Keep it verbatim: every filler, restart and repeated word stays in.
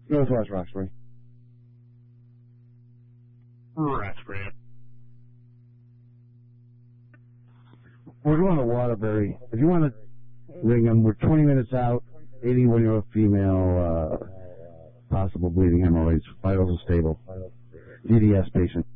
Northwest Roxbury. Roxbury. We're going to Waterbury. If you want to ring them, we're twenty minutes out. eighty-one-year-old female, uh, possible bleeding hemorrhoids, vitals unstable, D D S patient.